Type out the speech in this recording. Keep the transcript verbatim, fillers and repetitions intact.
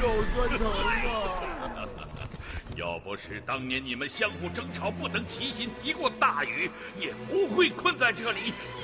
手酸疼啊！ 要不是当年你们相互争吵，不能齐心敌过大禹，也不会困在这里